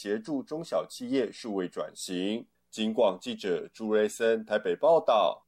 协助中小企业数位转型。警广记者朱瑞森台北报道。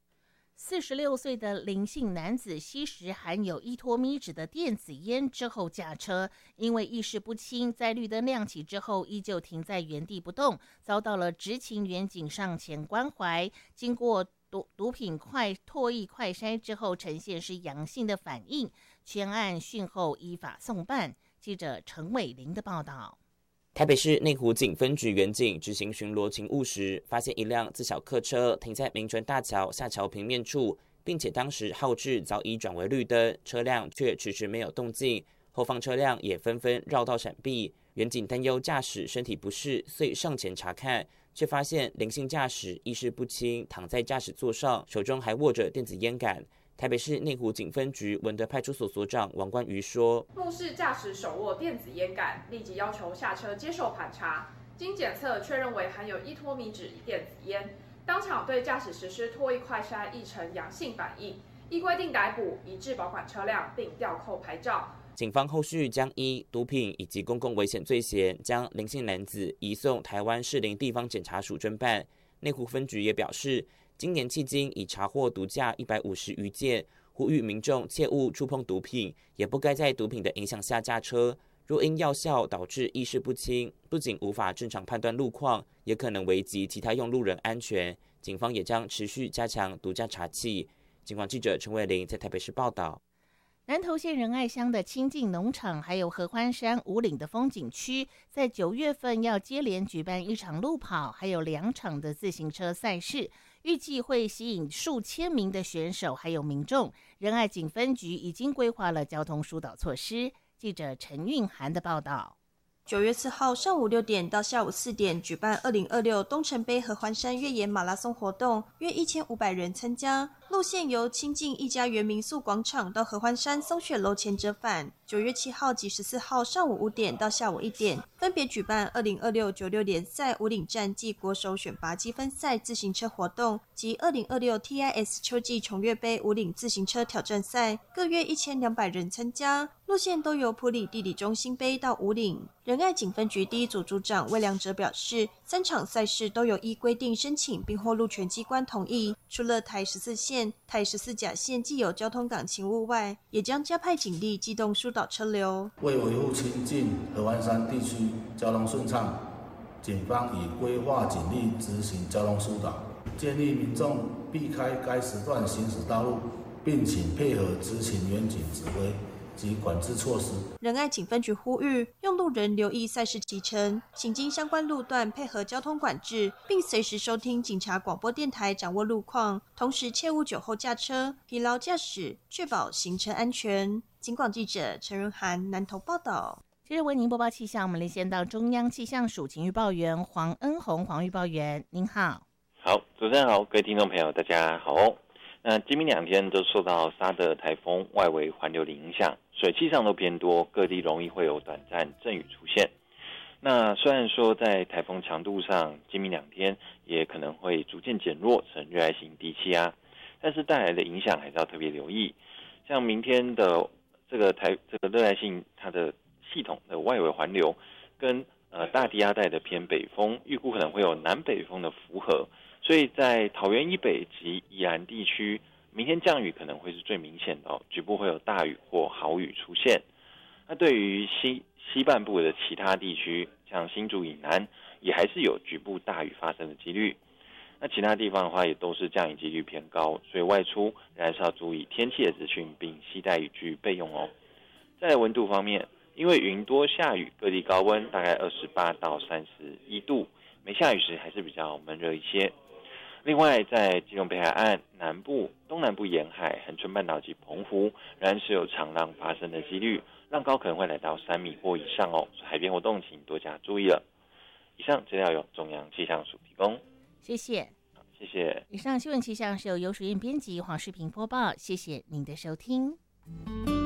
46岁的林姓男子吸食含有依托咪酯的电子烟之后驾车，因为意识不清，在绿灯亮起之后依旧停在原地不动，遭到了执勤员警上前关怀。经过毒品唾液快筛之后，呈现是阳性的反应，全案讯后依法送办。记者陈伟玲的报道。 台北市内湖警分局员警执行巡逻勤务时，发现一辆自小客车停在民权大桥下桥平面处，并且当时号志早已转为绿灯，车辆却迟迟没有动静，后方车辆也纷纷绕道闪避。员警担忧驾驶身体不适，遂上前查看，却发现林姓驾驶意识不清，躺在驾驶座上，手中还握着电子烟杆。台北市内湖警分局文德派出所所长王冠瑜说：“ 目视驾驶手握电子烟杆，立即要求下车接受盘查。经检测确认为含有依托咪酯电子烟，当场对驾驶实施唾液快筛，亦呈阳性反应，依规定逮捕，移至保管车辆，并吊扣牌照。” 警方后续将依毒品以及公共危险罪嫌，将林姓男子移送台湾士林地方检察署侦办。内湖分局也表示，今年迄今已查获毒驾150余件，呼吁民众切勿触碰毒品，也不该在毒品的影响下驾车。若因药效导致意识不清，不仅无法正常判断路况，也可能危及其他用路人安全。警方也将持续加强毒驾查缉。警广记者陈伟玲在台北市报道。 南投县仁爱乡的清境农场，还有合欢山五岭的风景区，在9月份要接连举办1场路跑，还有2场的自行车赛事，预计会吸引数千名的选手还有民众。仁爱警分局已经规划了交通疏导措施。记者陈韵涵的报道。 9月4号上午6点到下午4点举办2026东城杯合欢山越野马拉松活动，约1500人参加。路线由清境一家园民宿广场到合欢山松雪楼前折返。9月7号及14号上午5点到下午1点，分别举办2026-96联赛五岭战暨国手选拔积分赛自行车活动及2026 TIS 秋季重越杯五岭自行车挑战赛，各约1200人参加。路线都由埔里地理中心杯到五岭。仁爱警分局第一组组长魏良哲表示，3场赛事都有依规定申请并获路权机关同意，除了台14线、台14甲线既有交通港勤务外，也将加派警力机动疏导车流。 为维护清境合欢山地区交通顺畅，警方已规划警力执行交通疏导，建议民众避开该时段行驶道路，并请配合执勤员警指挥及管制措施。 仁爱警分局呼吁用路人留意赛事期程，行经相关路段配合交通管制，并随时收听警察广播电台掌握路况，同时切勿酒后驾车、疲劳驾驶，确保行程安全。警广记者陈润涵南投报道。 接着为您播报气象，我们连线到中央气象署晴预报员黄恩宏黄预报员，您好。 好，主持人好，各位听众朋友大家好。那今明2天都受到沙德台风外围环流的影响，水汽上都偏多，各地容易会有短暂阵雨出现。那虽然说在台风强度上，今明2天也可能会逐渐减弱成热带性低气压，但是带来的影响还是要特别留意。像明天的这个热带性它的系统的外围环流跟大低压带的偏北风，预估可能会有南北风的符合。所以在桃园以北及宜兰地区，明天降雨可能会是最明显的局部会有大雨或豪雨出现。那对于西半部的其他地区，像新竹以南，也还是有局部大雨发生的几率。那其他地方的话，也都是降雨几率偏高，所以外出仍然是要注意天气的资讯，并携带雨具备用哦。在温度方面，因为云多下雨，各地高温大概28到31度，没下雨时还是比较闷热一些。另外，在基隆北海岸南部、东南部沿海、恒春半岛及澎湖，仍然是有长浪发生的几率，浪高可能会来到3米或以上哦。海边活动请多加注意了。以上资料由中央气象署提供， 谢谢。 谢谢。 以上新闻气象是由游淑燕编辑，黄世平播报，谢谢您的收听。